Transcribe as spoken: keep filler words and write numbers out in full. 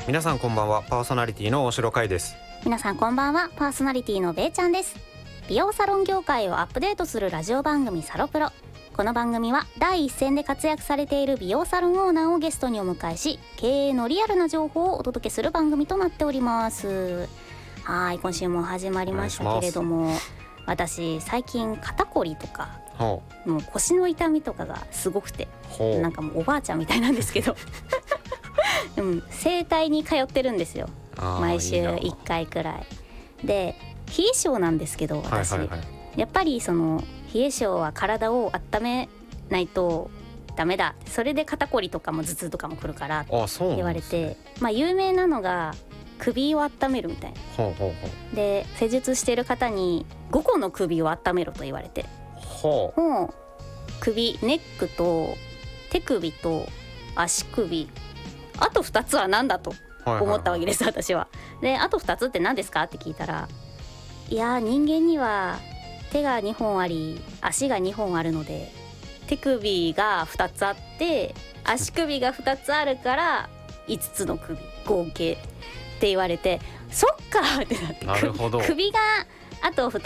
皆さんこんばんは。パーソナリティの大城海です。 皆さんこんばんは。パーソナリティのべいちゃんです。美容サロン業界をアップデートするラジオ番組サロプロ。この番組は第一線で活躍されている美容サロンオーナーをゲストにお迎えし、経営のリアルな情報をお届けする番組となっております。はい、今週も始まりましたけれども、私最近肩こりとかもう腰の痛みとかがすごくて、なんかもうおばあちゃんみたいなんですけどでも整体に通ってるんですよ。毎週いっかいくらいで、冷え性なんですけど私、はいはいはい、やっぱりその冷え性は体を温めないとダメだ、それで肩こりとかも頭痛とかも来るからって言われて、ね、まあ有名なのが首を温めるみたいな。ほうほうほう。で施術してる方にごこの首を温めろと言われて、ほう、もう首、ネックと手首と足首、あとふたつは何だと思ったわけです、はいはいはい、私は。であとふたつって何ですかって聞いたら、いや人間には手がにほんあり足がにほんあるので、手首がふたつあって足首がふたつあるからいつつの首合計って言われて、そっかってなって、なるほど、首があとふた